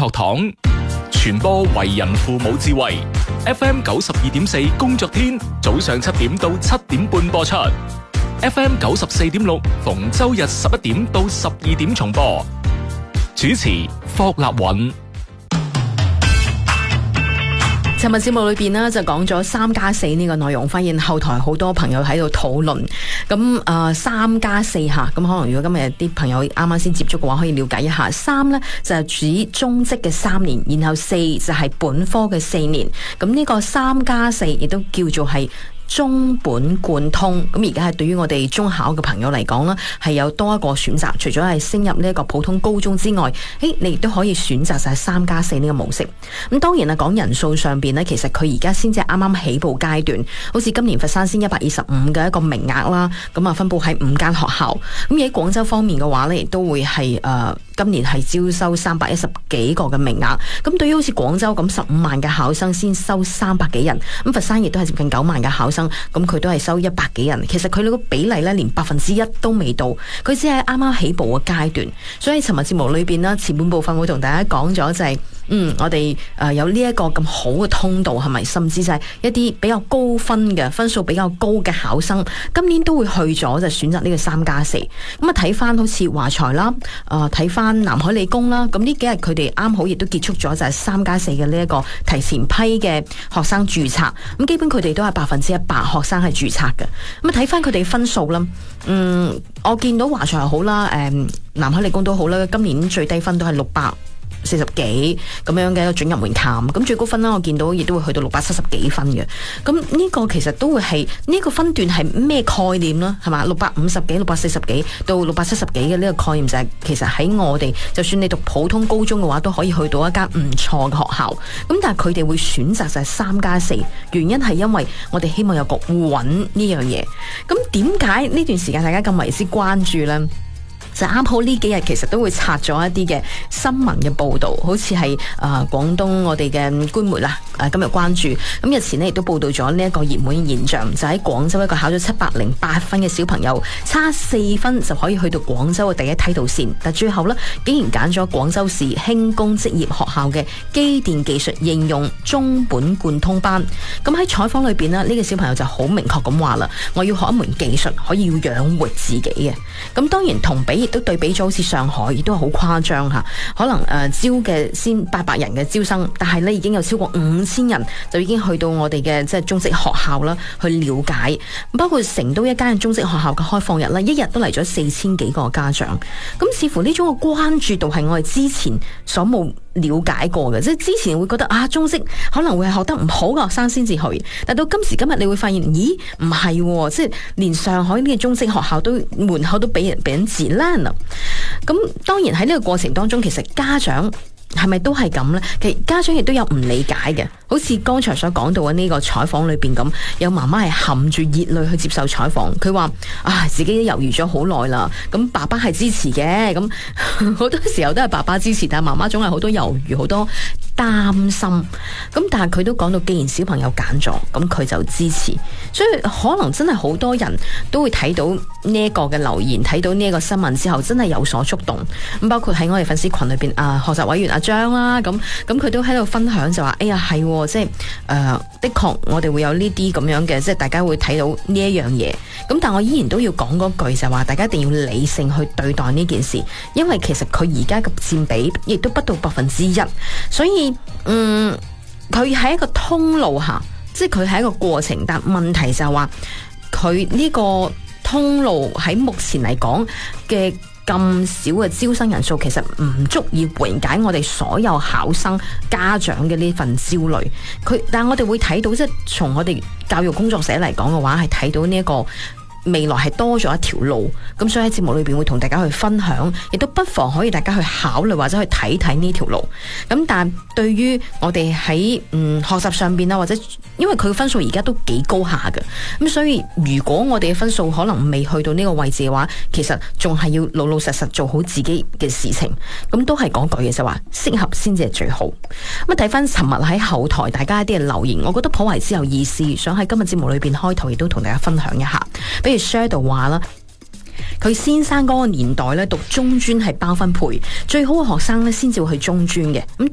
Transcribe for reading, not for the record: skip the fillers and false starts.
學堂，傳播為人父母智慧。FM 92.4工作天，早上7點到7點半播出。FM 94.6逢周日11點到12點重播。主持霍立允。 尋日節目裏邊呢，就講咗3+4呢個內容，發現後台好多朋友喺度討論。咁3+4吓，咁可能如果今日啲朋友啱啱先接觸嘅話，可以了解一下。3呢就係指中職嘅3年，然後4就係本科嘅4年。咁呢個3+4亦都叫做係中本貫通。咁而家係對於我哋中考嘅朋友嚟講呢，係有多一個選擇，除咗係升入呢一個普通高中之外，你亦都可以選擇晒3+4呢個模式。咁當然啦，講人數上邊呢，其實佢而家先至啱啱起步階段，好似今年佛山先125嘅一個名額啦，咁啊分佈喺5間學校。咁而喺廣州方面嘅話呢，亦都會係今年係招收310幾個嘅名額。咁對於好似廣州咁15萬嘅考生先收300幾人，咁佛山亦都係接近9萬嘅考生，咁佢都係收100幾人。其實佢哋個比例呢，連1%都未到，佢只係啱啱起步嘅階段。所以尋日節目裏邊呢，前半部分會同大家講咗就係我哋有呢一個咁好嘅通道，係咪？甚至就係一啲比較高分嘅分數比較高嘅考生，今年都會去咗就選擇呢個3+4。咁啊睇翻好似華財啦，睇翻南海理工啦，咁呢幾日佢哋啱好亦都結束咗就係3+4嘅呢一個提前批嘅學生註冊。咁基本佢哋都係100%學生係註冊嘅。咁啊睇翻佢哋分數啦，我見到華財又好啦，南海理工都好啦，今年最低分都係640幾咁樣嘅一個准入門檻，咁最高分啦，我見到亦都會去到670幾分嘅。咁呢個其實都會係呢個分段係咩概念啦？係嘛，650幾、640幾到670幾嘅呢個概念就係其實喺我哋，就算你讀普通高中嘅話，都可以去到一間唔錯嘅學校。咁但係佢哋會選擇就係3+4，原因係因為我哋希望有個穩呢樣嘢。咁點解呢段時間大家咁為之關注呢？就啱好呢幾日其實都會拆咗一啲嘅新聞嘅報導，好似係廣東我哋嘅官媒啦，今日關注。咁日前呢亦都報導咗呢一個熱門現象，就喺廣州一個考咗708分嘅小朋友，差4分就可以去到廣州嘅第一梯度線，但最後呢，竟然揀咗廣州市輕工職業學校嘅機電技術應用中本貫通班。咁喺採訪裏邊呢，呢個小朋友就好明確咁話啦，我要學一門技術，可以要養活自己嘅。咁當然同比亦都對比咗好似上海，亦都好誇張嚇。可能招嘅先800人嘅招生，但係呢已經有超過5000人就已經去到我哋嘅即係中職學校啦，去了解。包括成都一間中職學校嘅開放日呢，一日都嚟咗4000幾個家長。咁似乎呢種嘅關注度係我哋之前所冇了解過嘅，即係之前會覺得中職可能會係學得唔好嘅學生先至去，但到今時今日你會發現，咦唔係，即係連上海呢個中職學校都門口都俾人截爛啦。咁當然喺呢個過程當中，其實家長係咪都係咁呢？其實家長亦都有唔理解嘅，好似剛才所講到嘅呢個採訪裏邊咁，有媽媽係含住熱淚去接受採訪，佢話自己都猶豫咗好耐啦，咁爸爸係支持嘅，咁好多時候都係爸爸支持，但係媽媽總係好多猶豫，好多擔心。咁但係佢都講到，既然小朋友揀咗，咁佢就支持，所以可能真係好多人都會睇到呢一個嘅留言，睇到呢一個新聞之後，真係有所觸動。咁包括喺我哋粉絲群裏邊學習委員阿張啦，咁佢都喺度分享就話，哎呀係，即係的確我哋會有呢啲咁樣嘅，即係大家會睇到呢一樣嘢。咁但我依然都要講嗰句就話，大家一定要理性去對待呢件事，因為其實佢而家嘅佔比亦都不到1%，所以佢係一個通路下，即係佢係一個過程，但問題就係話佢呢個通路喺目前嚟講嘅咁少嘅招生人數，其實唔足以緩解我哋所有考生家長嘅呢份焦慮。但係我哋會睇到，即係從我哋教育工作者嚟講嘅話，係睇到呢一個未來係多咗一條路，咁所以喺節目裏邊會同大家去分享，亦都不妨可以大家去考慮或者去睇睇呢條路。咁但係對於我哋喺學習上邊啦，或者因為佢嘅分數而家都幾高下嘅，咁所以如果我哋嘅分數可能未去到呢個位置嘅話，其實仲係要老老實實做好自己嘅事情。咁都係講句嘅就話，適合先至係最好。咁啊睇翻尋日喺後台大家一啲嘅留言，我覺得頗為之有意思，想喺今日節目裏邊開頭亦都同大家分享一下。比如 Shadow 話啦，佢先生嗰個年代咧讀中專係包分配，最好嘅學生咧先至會去中專嘅。咁